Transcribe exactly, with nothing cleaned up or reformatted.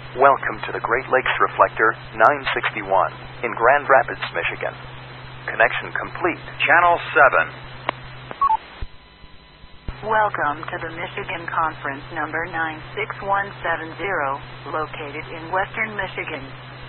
Welcome to the Great Lakes Reflector nine sixty-one in Grand Rapids, Michigan. Connection complete. Channel seven. Welcome to the Michigan Conference number nine six one seven zero, located in Western Michigan.